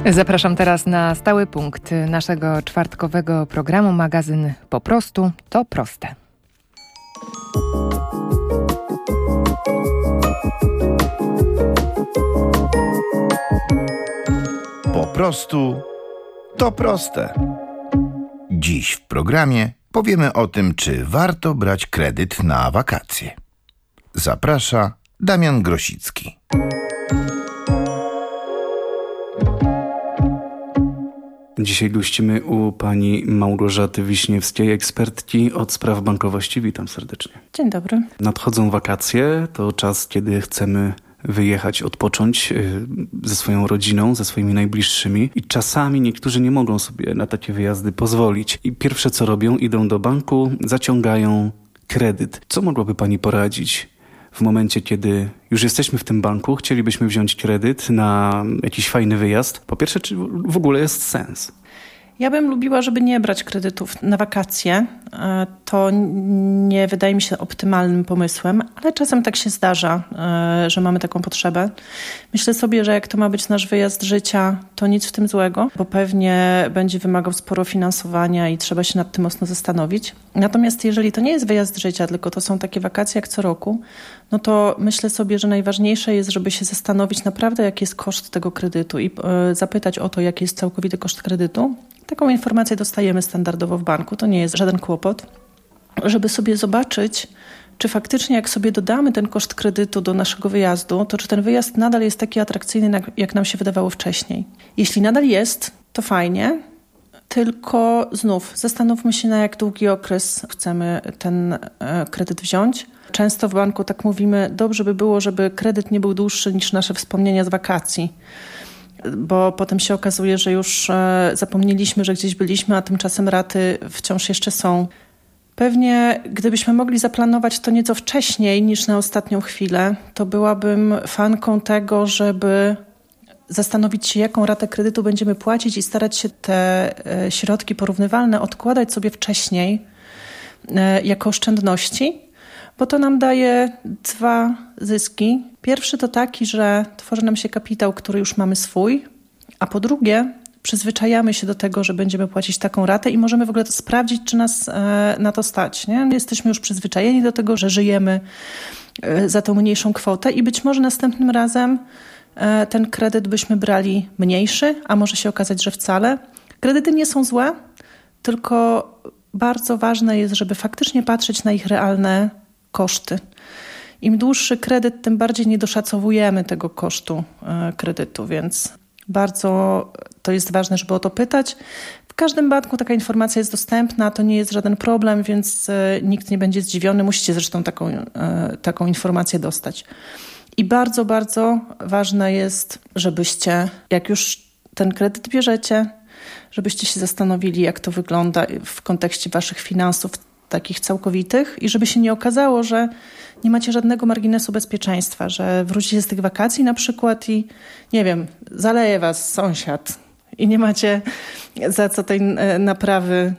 Zapraszam teraz na stały punkt naszego czwartkowego programu, magazyn Po prostu to proste. Po prostu to proste. Dziś w programie powiemy o tym, czy warto brać kredyt na wakacje. Zaprasza Damian Grosicki. Dzisiaj gościmy u pani Małgorzaty Wiśniewskiej, ekspertki od spraw bankowości. Witam serdecznie. Dzień dobry. Nadchodzą wakacje, to czas, kiedy chcemy wyjechać, odpocząć ze swoją rodziną, ze swoimi najbliższymi i czasami niektórzy nie mogą sobie na takie wyjazdy pozwolić. I pierwsze co robią, idą do banku, zaciągają kredyt. Co mogłaby pani poradzić w momencie, kiedy już jesteśmy w tym banku, chcielibyśmy wziąć kredyt na jakiś fajny wyjazd? Po pierwsze, czy w ogóle jest sens? Ja bym lubiła, żeby nie brać kredytów na wakacje. To nie wydaje mi się optymalnym pomysłem, ale czasem tak się zdarza, że mamy taką potrzebę. Myślę sobie, że jak to ma być nasz wyjazd życia, to nic w tym złego, bo pewnie będzie wymagał sporo finansowania i trzeba się nad tym mocno zastanowić. Natomiast jeżeli to nie jest wyjazd życia, tylko to są takie wakacje jak co roku, no to myślę sobie, że najważniejsze jest, żeby się zastanowić naprawdę, jaki jest koszt tego kredytu i zapytać o to, jaki jest całkowity koszt kredytu. Taką informację dostajemy standardowo w banku, to nie jest żaden kłopot, żeby sobie zobaczyć, czy faktycznie jak sobie dodamy ten koszt kredytu do naszego wyjazdu, to czy ten wyjazd nadal jest taki atrakcyjny, jak nam się wydawało wcześniej. Jeśli nadal jest, to fajnie, tylko znów zastanówmy się, na jak długi okres chcemy ten kredyt wziąć. Często w banku tak mówimy, dobrze by było, żeby kredyt nie był dłuższy niż nasze wspomnienia z wakacji, bo potem się okazuje, że już zapomnieliśmy, że gdzieś byliśmy, a tymczasem raty wciąż jeszcze są. Pewnie gdybyśmy mogli zaplanować to nieco wcześniej niż na ostatnią chwilę, to byłabym fanką tego, żeby zastanowić się, jaką ratę kredytu będziemy płacić i starać się te środki porównywalne odkładać sobie wcześniej jako oszczędności, bo to nam daje dwa zyski. Pierwszy to taki, że tworzy nam się kapitał, który już mamy swój, a po drugie przyzwyczajamy się do tego, że będziemy płacić taką ratę i możemy w ogóle sprawdzić, czy nas na to stać. Nie? Jesteśmy już przyzwyczajeni do tego, że żyjemy za tą mniejszą kwotę i być może następnym razem ten kredyt byśmy brali mniejszy, a może się okazać, że wcale. Kredyty nie są złe, tylko bardzo ważne jest, żeby faktycznie patrzeć na ich realne koszty. Im dłuższy kredyt, tym bardziej nie doszacowujemy tego kosztu kredytu, więc bardzo to jest ważne, żeby o to pytać. W każdym banku taka informacja jest dostępna, to nie jest żaden problem, więc nikt nie będzie zdziwiony. Musicie zresztą taką informację dostać. I bardzo, bardzo ważne jest, żebyście, jak już ten kredyt bierzecie, żebyście się zastanowili, jak to wygląda w kontekście waszych finansów takich całkowitych i żeby się nie okazało, że nie macie żadnego marginesu bezpieczeństwa, że wrócicie z tych wakacji na przykład i nie wiem, zaleje was sąsiad i nie macie za co tej naprawy,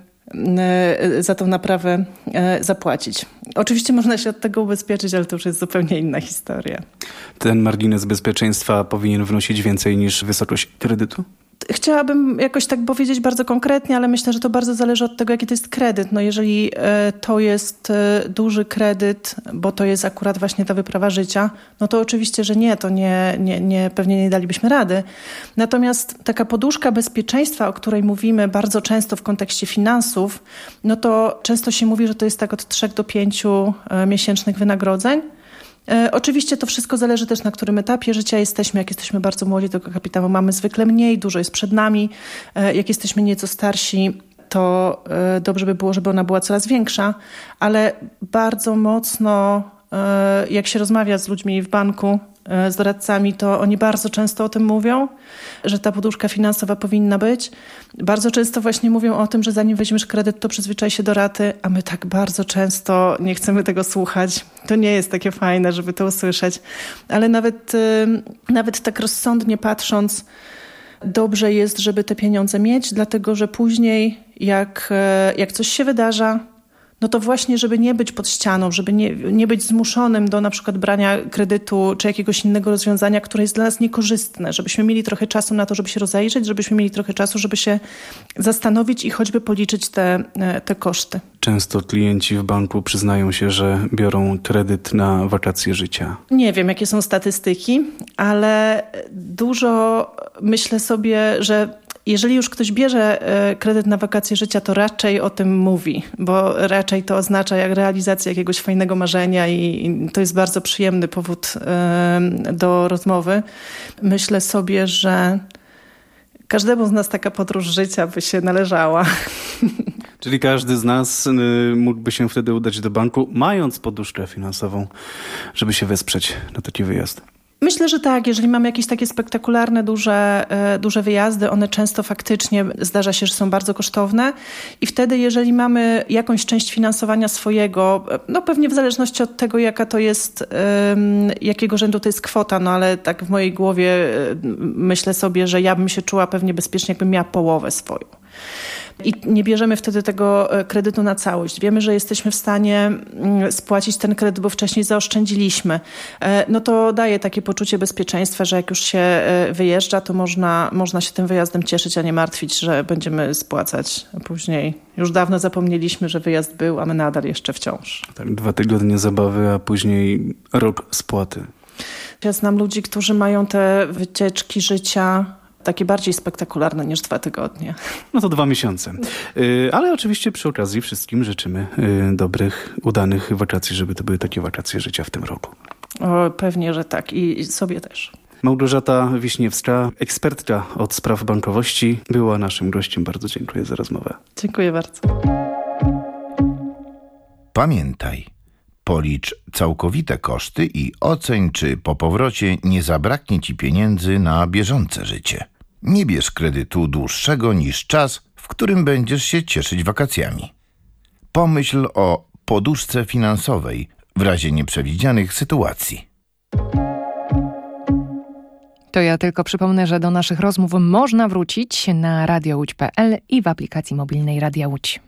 za tą naprawę zapłacić. Oczywiście można się od tego ubezpieczyć, ale to już jest zupełnie inna historia. Ten margines bezpieczeństwa powinien wnosić więcej niż wysokość kredytu? Chciałabym jakoś tak powiedzieć bardzo konkretnie, ale myślę, że to bardzo zależy od tego, jaki to jest kredyt. No jeżeli to jest duży kredyt, bo to jest akurat właśnie ta wyprawa życia, no to oczywiście, że nie, to pewnie nie dalibyśmy rady. Natomiast taka poduszka bezpieczeństwa, o której mówimy bardzo często w kontekście finansów, no to często się mówi, że to jest tak od 3 do 5 miesięcznych wynagrodzeń. Oczywiście to wszystko zależy też, na którym etapie życia jesteśmy. Jak jesteśmy bardzo młodzi, tego kapitału mamy zwykle mniej, dużo jest przed nami. Jak jesteśmy nieco starsi, to dobrze by było, żeby ona była coraz większa, ale bardzo mocno, jak się rozmawia z ludźmi w banku, z doradcami, to oni bardzo często o tym mówią, że ta poduszka finansowa powinna być. Bardzo często właśnie mówią o tym, że zanim weźmiesz kredyt, to przyzwyczaj się do raty, a my tak bardzo często nie chcemy tego słuchać. To nie jest takie fajne, żeby to usłyszeć. Ale nawet tak rozsądnie patrząc, dobrze jest, żeby te pieniądze mieć, dlatego że później jak coś się wydarza, no to właśnie, żeby nie być pod ścianą, żeby nie być zmuszonym do na przykład brania kredytu czy jakiegoś innego rozwiązania, które jest dla nas niekorzystne, żebyśmy mieli trochę czasu na to, żeby się rozejrzeć, żebyśmy mieli trochę czasu, żeby się zastanowić i choćby policzyć te koszty. Często klienci w banku przyznają się, że biorą kredyt na wakacje życia. Nie wiem, jakie są statystyki, ale dużo myślę sobie, że jeżeli już ktoś bierze kredyt na wakacje życia, to raczej o tym mówi, bo raczej to oznacza jak realizację jakiegoś fajnego marzenia i to jest bardzo przyjemny powód do rozmowy. Myślę sobie, że każdemu z nas taka podróż życia by się należała. Czyli każdy z nas mógłby się wtedy udać do banku, mając poduszkę finansową, żeby się wesprzeć na taki wyjazd. Myślę, że tak. Jeżeli mamy jakieś takie spektakularne, duże wyjazdy, one często faktycznie zdarza się, że są bardzo kosztowne i wtedy, jeżeli mamy jakąś część finansowania swojego, no pewnie w zależności od tego, jaka to jest, jakiego rzędu to jest kwota, no ale tak w mojej głowie myślę sobie, że ja bym się czuła pewnie bezpiecznie, jakbym miała połowę swoją. I nie bierzemy wtedy tego kredytu na całość. Wiemy, że jesteśmy w stanie spłacić ten kredyt, bo wcześniej zaoszczędziliśmy. No to daje takie poczucie bezpieczeństwa, że jak już się wyjeżdża, to można się tym wyjazdem cieszyć, a nie martwić, że będziemy spłacać. A później już dawno zapomnieliśmy, że wyjazd był, a my nadal jeszcze wciąż. Tak, 2 tygodnie zabawy, a później rok spłaty. Ja znam ludzi, którzy mają te wycieczki życia takie bardziej spektakularne niż 2 tygodnie. No to 2 miesiące. Ale oczywiście przy okazji wszystkim życzymy dobrych, udanych wakacji, żeby to były takie wakacje życia w tym roku. O, pewnie, że tak. I sobie też. Małgorzata Wiśniewska, ekspertka od spraw bankowości, była naszym gościem. Bardzo dziękuję za rozmowę. Dziękuję bardzo. Pamiętaj, policz całkowite koszty i oceń, czy po powrocie nie zabraknie ci pieniędzy na bieżące życie. Nie bierz kredytu dłuższego niż czas, w którym będziesz się cieszyć wakacjami. Pomyśl o poduszce finansowej w razie nieprzewidzianych sytuacji. To ja tylko przypomnę, że do naszych rozmów można wrócić na radiołódź.pl i w aplikacji mobilnej Radia Łódź.